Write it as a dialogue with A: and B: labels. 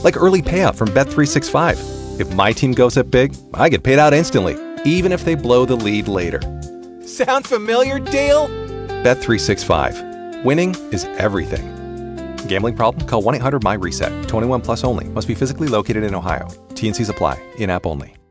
A: Like early payout from Bet365. If my team goes up big, I get paid out instantly, even if they blow the lead later. Sound familiar, Dale? Bet365. Winning is everything. Gambling problem? Call 1-800-MY-RESET. 21 plus only. Must be physically located in Ohio. T&Cs apply. In-app only.